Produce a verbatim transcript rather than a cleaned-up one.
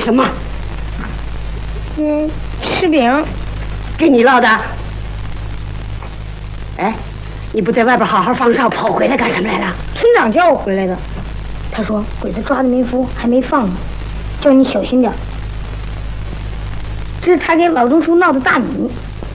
什么？ 嗯，吃饼。 给你烙的。哎，你不在外边好好放哨，跑回来干什么来了？ 村长叫我回来的。他说鬼子抓的没服，还没放呢，叫你小心点。这是他给老钟叔闹的大米。